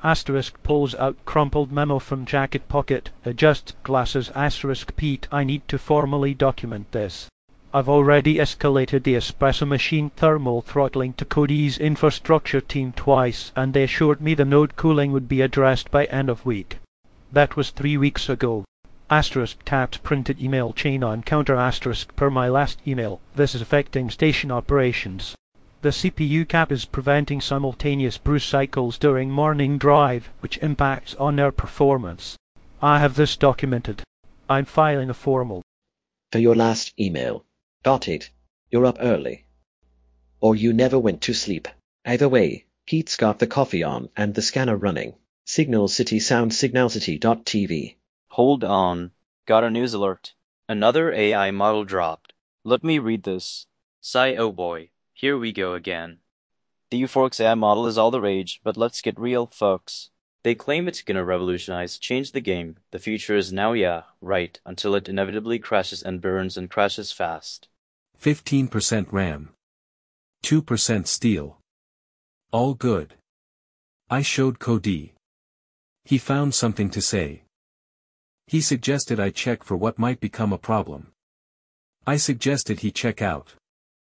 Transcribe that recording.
Asterisk pulls out crumpled memo from jacket pocket, adjusts glasses. Asterisk Pete, I need to formally document this. I've already escalated the espresso machine thermal throttling to Cody's infrastructure team twice, and they assured me the node cooling would be addressed by end of week. That was 3 weeks ago. Asterisk tapped printed email chain on counter. Asterisk per my last email, this is affecting station operations. The CPU cap is preventing simultaneous brew cycles during morning drive, which impacts on their performance. I have this documented. I'm filing a formal. For your last email. Got it. You're up early. Or you never went to sleep. Either way, Pete's got the coffee on and the scanner running. Signal City Sound signalcity.tv. Hold on. Got a news alert. Another AI model dropped. Let me read this. Sigh, oh boy. Here we go again. The Euphorix AI model is all the rage, but let's get real, folks. They claim it's gonna revolutionize, change the game. The future is now, yeah, right, until it inevitably crashes and burns and crashes fast. 15% RAM. 2% steel. All good. I showed Cody. He found something to say. He suggested I check for what might become a problem. I suggested he check out.